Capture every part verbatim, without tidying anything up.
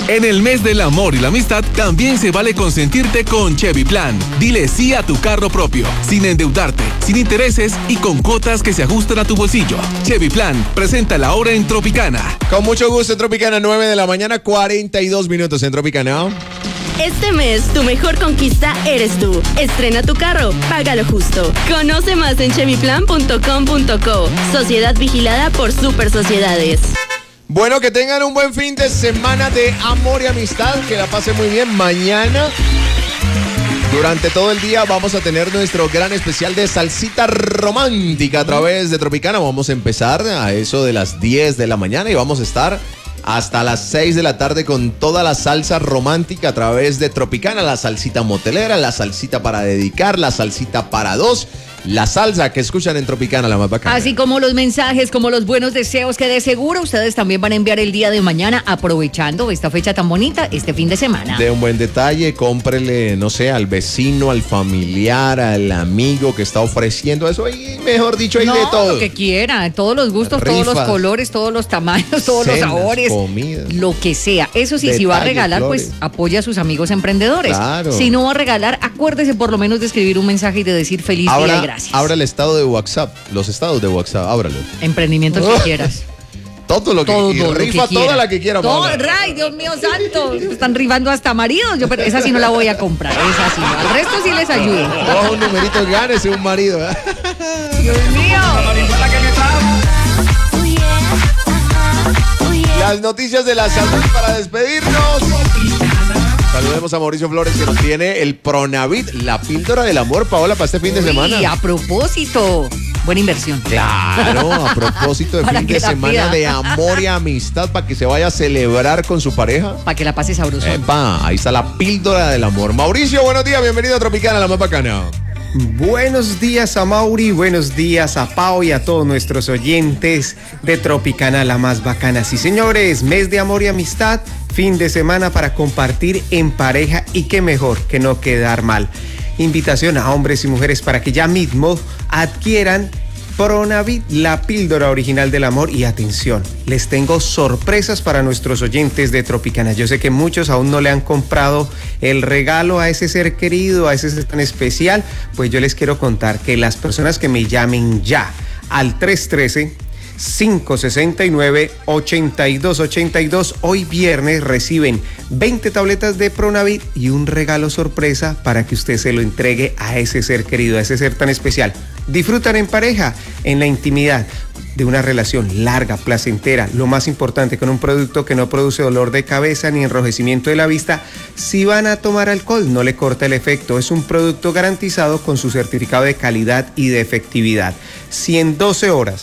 En el mes del amor y la amistad, también se vale consentirte con Chevy Plan. Dile sí a tu carro propio, sin endeudarte, sin intereses y con cuotas que se ajustan a tu bolsillo. Chevy Plan, presenta la hora en Tropicana. Con mucho gusto, en Tropicana, nueve de la mañana, cuarenta y dos minutos en Tropicana. Este mes, tu mejor conquista eres tú. Estrena tu carro, págalo justo. Conoce más en chevy plan punto com punto co. Sociedad vigilada por Super Sociedades. Bueno, que tengan un buen fin de semana de amor y amistad, que la pasen muy bien. Mañana, durante todo el día, vamos a tener nuestro gran especial de salsita romántica a través de Tropicana. Vamos a empezar a eso de las diez de la mañana y vamos a estar hasta las seis de la tarde con toda la salsa romántica a través de Tropicana. La salsita motelera, la salsita para dedicar, la salsita para dos. La salsa que escuchan en Tropicana, la más bacana. Así como los mensajes, como los buenos deseos que de seguro ustedes también van a enviar el día de mañana, aprovechando esta fecha tan bonita, este fin de semana. De un buen detalle, cómprele, no sé, al vecino, al familiar, al amigo que está ofreciendo eso. Y mejor dicho, hay no, de todo. Lo que quiera, todos los gustos, Rifas, todos los colores, todos los tamaños, todos cenas, los sabores. comida, lo que sea. Eso sí, si va a regalar, flores, pues apoya a sus amigos emprendedores. Claro. Si no va a regalar, acuérdese por lo menos de escribir un mensaje y de decir feliz Abra, día y gracias. Abra el estado de WhatsApp, los estados de WhatsApp, ábralo. Emprendimiento Oh. que quieras. Todo lo que Todo y lo rifa que toda quiera. la que quiera. Todo, Paola. ray, Dios mío santo. Están rifando hasta maridos. Yo, pero esa sí no la voy a comprar. Esa sí no. Al resto sí les ayudo. Coja un numerito, gánese un marido. ¿eh? Dios mío. Las noticias de la salud para despedirnos. Saludemos a Mauricio Flores, que nos tiene el Pronavit, la píldora del amor, Paola, para este fin de semana. Y a propósito, buena inversión. Claro, a propósito de Para fin que de la semana pida. de amor y amistad, para que se vaya a celebrar con su pareja. Para que la pase sabroso. Epa, ahí está la píldora del amor. Mauricio, buenos días, bienvenido a Tropicana, la más bacana. Buenos días a Mauri, buenos días a Pau y a todos nuestros oyentes de Tropicana, la más bacana. Sí, señores, mes de amor y amistad, fin de semana para compartir en pareja y qué mejor que no quedar mal. Invitación a hombres y mujeres para que ya mismo adquieran Pronavit, la píldora original del amor. Y atención, les tengo sorpresas para nuestros oyentes de Tropicana. Yo sé que muchos aún no le han comprado el regalo a ese ser querido, a ese ser tan especial. Pues yo les quiero contar que las personas que me llamen ya al tres uno tres, cinco seis nueve, ocho dos ocho dos hoy viernes reciben veinte tabletas de Pronavit y un regalo sorpresa para que usted se lo entregue a ese ser querido, a ese ser tan especial. Disfrutan en pareja, en la intimidad de una relación larga, placentera, lo más importante, con un producto que no produce dolor de cabeza ni enrojecimiento de la vista. Si van a tomar alcohol, no le corta el efecto. Es un producto garantizado con su certificado de calidad y de efectividad. Si en doce horas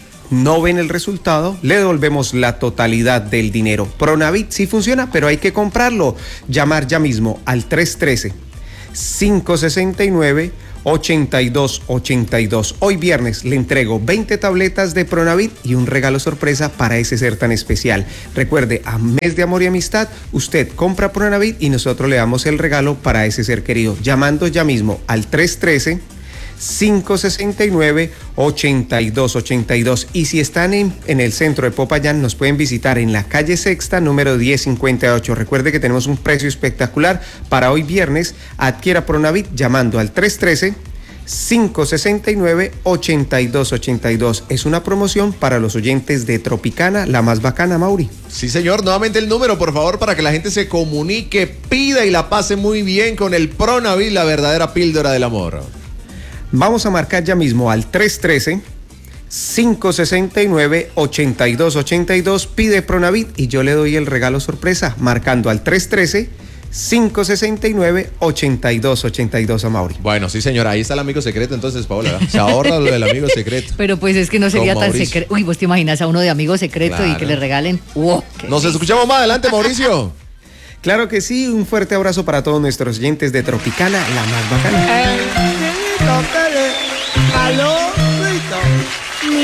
no ven el resultado, le devolvemos la totalidad del dinero. Pronavit sí funciona, pero hay que comprarlo. Llamar ya mismo al tres uno tres, cinco seis nueve, ocho dos ocho dos. Hoy viernes le entrego veinte tabletas de Pronavit y un regalo sorpresa para ese ser tan especial. Recuerde, a mes de amor y amistad, usted compra Pronavit y nosotros le damos el regalo para ese ser querido. Llamando ya mismo al tres uno tres, cinco seis nueve, ocho dos ocho dos. Y si están en, en el centro de Popayán, nos pueden visitar en la calle Sexta, número diez cincuenta y ocho. Recuerde que tenemos un precio espectacular para hoy viernes. Adquiera Pronavit llamando al tres uno tres, cinco seis nueve, ocho dos ocho dos. Es una promoción para los oyentes de Tropicana, la más bacana, Mauri. Sí, señor, nuevamente el número, por favor, para que la gente se comunique, pida y la pase muy bien con el Pronavit, la verdadera píldora del amor. Vamos a marcar ya mismo al tres uno tres, cinco seis nueve, ocho dos ocho dos, pide Pronavit y yo le doy el regalo sorpresa, marcando al tres uno tres, cinco seis nueve, ocho dos ocho dos a Mauri. Bueno, sí, señora, ahí está el amigo secreto, entonces, Paola, ¿verdad? Se ahorra lo del amigo secreto. Pero pues es que no sería Con tan Mauricio. secreto. Uy, vos te imaginas a uno de amigo secreto Claro. y que le regalen. Wow, Nos escuchamos más adelante, Mauricio. Claro que sí, un fuerte abrazo para todos nuestros oyentes de Tropicana, la más bacana. Aló.